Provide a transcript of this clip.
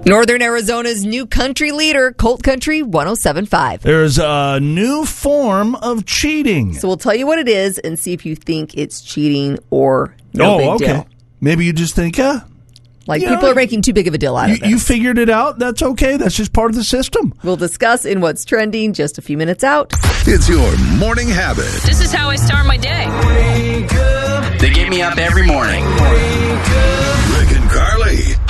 Northern Arizona's new country leader, Colt Country 107.5. There's a new form of cheating. So we'll tell you what it is and see if you think it's cheating or no big deal. Maybe you just think, like people are making too big of a deal out of it. You figured it out. That's okay. That's just part of the system. We'll discuss in What's Trending just a few minutes out. It's your morning habit. This is how I start my day. They get me up every morning. Rick and Carly.